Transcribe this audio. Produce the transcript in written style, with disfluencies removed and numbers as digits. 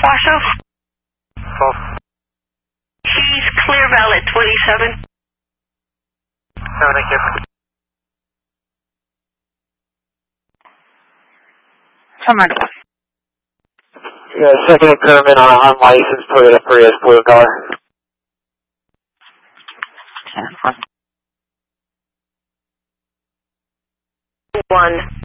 Washoe? False. He's clear valid 27. No, thank you. Come on. Yeah, second impairment on an unlicensed Toyota Prius blue color. 1.